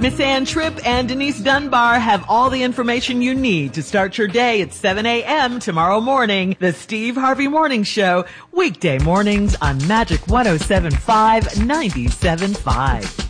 Miss Ann Tripp and Denise Dunbar have all the information you need to start your day at 7 a.m. tomorrow morning. The Steve Harvey Morning Show, weekday mornings on Magic 107.5, 97.5.